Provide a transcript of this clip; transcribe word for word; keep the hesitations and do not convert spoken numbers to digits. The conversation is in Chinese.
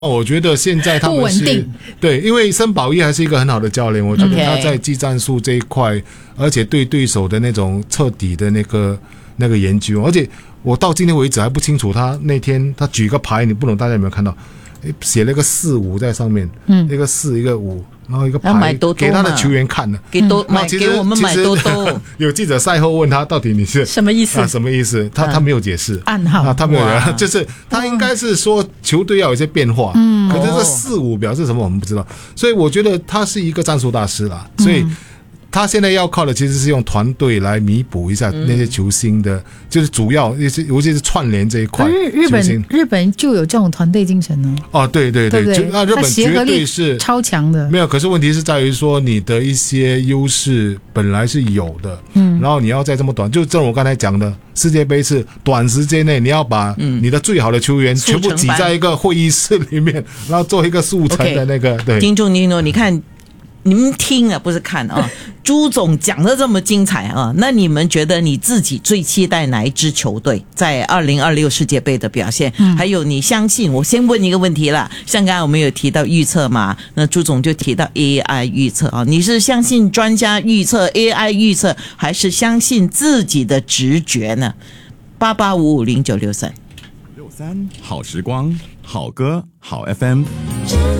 我觉得现在他们是不稳定， 对，因为申宝义还是一个很好的教练，我觉得他在技战术这一块， okay. 而且对对手的那种彻底的那个那个研究，而且我到今天为止还不清楚他那天他举个牌，你不懂大家有没有看到？写了个四五在上面，嗯，一个四一个五，然后一个牌多多给他的球员看了， 给多买给我们买多多。 有记者赛后问他到底你是什么意思？ 啊、什么意思？他、嗯、他没有解释， 暗号啊，他没有，就是他应该是说球队要有一些变化，嗯，可是这四五表示什么我们不知道，所以我觉得他是一个战术大师啦，所以。嗯他现在要靠的其实是用团队来弥补一下那些球星的，嗯、就是主要尤其尤其是串联这一块。 日日本日本就有这种团队精神呢。 哦，对对对， 对对啊，日本绝对是超强的。 没有，可是问题是在于说你的一些优势本来是有的，嗯，然后你要在这么短，就正如我刚才讲的，世界杯是短时间内你要把你的最好的球员全部挤在一个会议室里面，然后做一个速成的那个。Okay, 对， 听众听众，你看。你们听啊，不是看啊！朱总讲的这么精彩啊，那你们觉得你自己最期待哪一支球队在二零二六世界杯的表现？嗯、还有你相信？我先问一个问题啦，像刚才我们有提到预测嘛，那朱总就提到 A I 预测啊，你是相信专家预测 A I 预测，还是相信自己的直觉呢？八八五五零九六三六三好时光，好歌好 F M。